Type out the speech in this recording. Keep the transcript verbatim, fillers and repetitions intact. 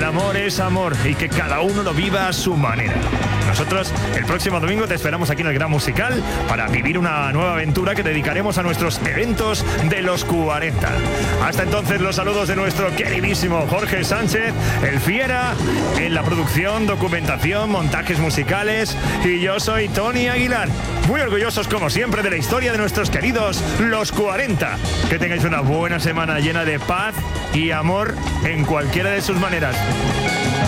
amor es amor y que cada uno lo viva a su manera. Nosotros el próximo domingo te esperamos aquí en el Gran Musical para vivir una nueva aventura que dedicaremos a nuestros eventos de los cuarenta. Hasta entonces, los saludos de nuestro queridísimo Jorge Sánchez, el Fiera, en la producción, documentación, montajes musicales, y yo soy Tony Aguilar. Muy orgullosos como siempre de la historia de nuestros queridos los cuarenta. Que tengáis una buena semana llena de paz y amor en cualquiera de sus maneras.